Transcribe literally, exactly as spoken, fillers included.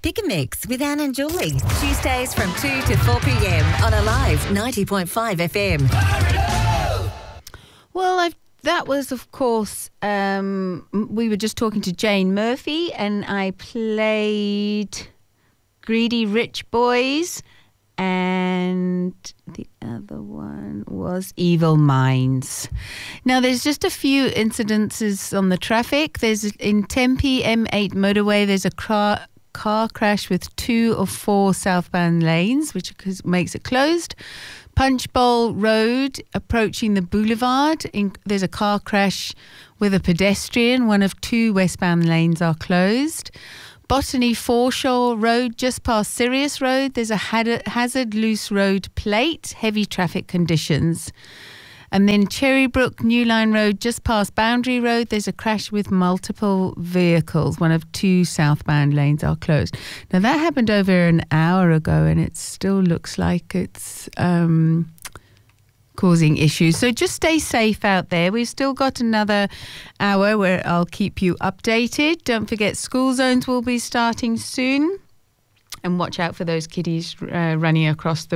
Pick a Mix with Anne and Julie. Tuesdays from two to four p.m. on Alive ninety point five F M. Well, I've, that was, of course, um, we were just talking to Jane Murphy, and I played Greedy Rich Boys, and the other one was Evil Minds. Now, there's just a few incidences on the traffic. There's in Tempe M eight motorway, there's a car, car crash with two of four southbound lanes, which makes it closed. Punchbowl Road, approaching the boulevard, in, there's a car crash with a pedestrian. One of two westbound lanes are closed. Botany Foreshore Road, just past Sirius Road, there's a hazard loose road plate, heavy traffic conditions. And then Cherrybrook New Line Road, just past Boundary Road, there's a crash with multiple vehicles. One of two southbound lanes are closed. Now, that happened over an hour ago, and it still looks like it's um, causing issues. So just stay safe out there. We've still got another hour where I'll keep you updated. Don't forget, school zones will be starting soon. And watch out for those kiddies uh, running across the